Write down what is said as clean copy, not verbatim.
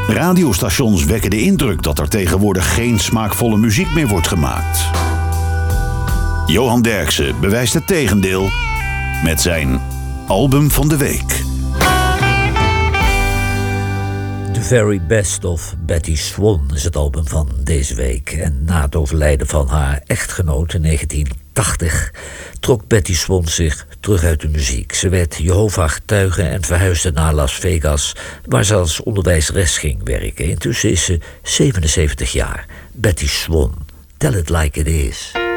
Radiostations wekken de indruk dat er tegenwoordig geen smaakvolle muziek meer wordt gemaakt. Johan Derksen bewijst het tegendeel met zijn album van de week. The Very Best of Betty Swan is het album van deze week. En na het overlijden van haar echtgenoot in 1980 trok Betty Swan zich terug uit de muziek. Ze werd Jehovah-getuige en verhuisde naar Las Vegas, waar ze als onderwijzeres ging werken. Intussen is ze 77 jaar. Betty Swan. Tell it like it is.